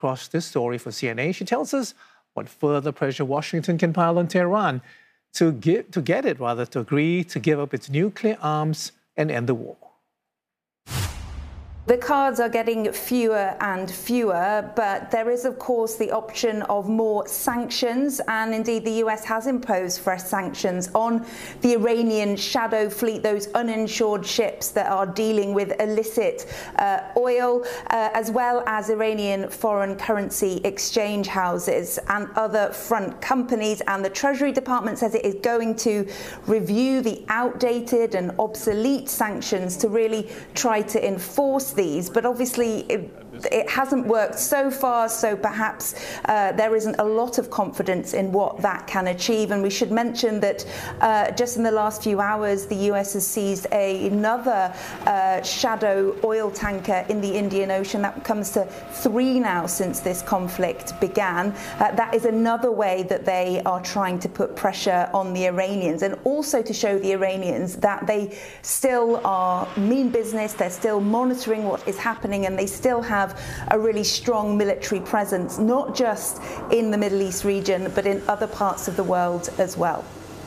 across this story for CNA. She tells us what further pressure Washington can pile on Tehran to agree to give up its nuclear arms and end the war. The cards are getting fewer and fewer, but there is, of course, the option of more sanctions, and indeed the US has imposed fresh sanctions on the Iranian shadow fleet, those uninsured ships that are dealing with illicit oil, as well as Iranian foreign currency exchange houses and other front companies. And the Treasury Department says it is going to review the outdated and obsolete sanctions to really try to enforce these, but obviously it hasn't worked so far, so perhaps there isn't a lot of confidence in what that can achieve. And we should mention that just in the last few hours, the US has seized another shadow oil tanker in the Indian Ocean. That comes to 3 now since this conflict began. That is another way that they are trying to put pressure on the Iranians, and also to show the Iranians that they still are mean business, they're still monitoring what is happening, and they still have a really strong military presence, not just in the Middle East region, but in other parts of the world as well.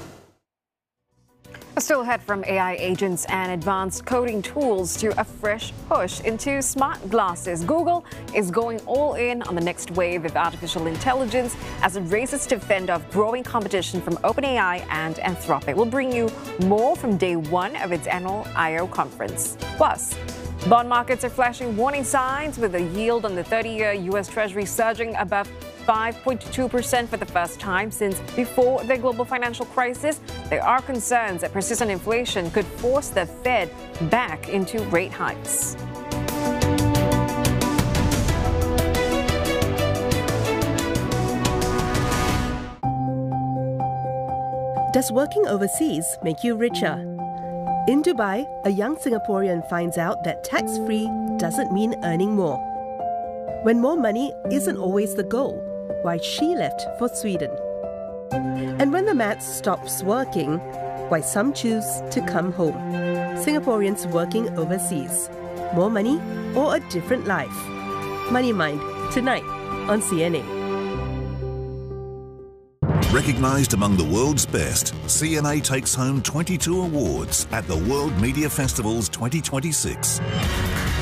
Still ahead, from AI agents and advanced coding tools to a fresh push into smart glasses, Google is going all in on the next wave of artificial intelligence as it races to fend off growing competition from OpenAI and Anthropic. We'll bring you more from day one of its annual I/O conference. Plus, bond markets are flashing warning signs, with the yield on the 30-year U.S. Treasury surging above 5.2% for the first time since before the global financial crisis. There are concerns that persistent inflation could force the Fed back into rate hikes. Does working overseas make you richer? In Dubai, a young Singaporean finds out that tax-free doesn't mean earning more. When more money isn't always the goal, why she left for Sweden. And when the maths stops working, why some choose to come home. Singaporeans working overseas. More money or a different life? Money Mind, tonight on CNA. Recognized among the world's best, CNA takes home 22 awards at the World Media Festivals 2026.